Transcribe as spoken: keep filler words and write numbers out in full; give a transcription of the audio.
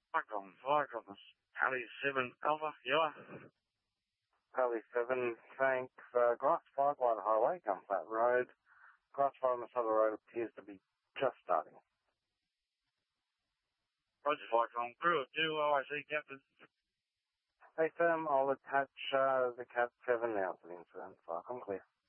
Welcome, welcome. Alley seven Alpha, yeah. Alley seven, thanks. Uh, Grass Firelight Highway, Gunflat Road. Grass Fire on the side of the road appears to be just starting. Roger, Falcon. Crew of two, O I C, Captain. Hey, Sam, I'll attach uh, the Cat seven now to the incident. Falcon, clear.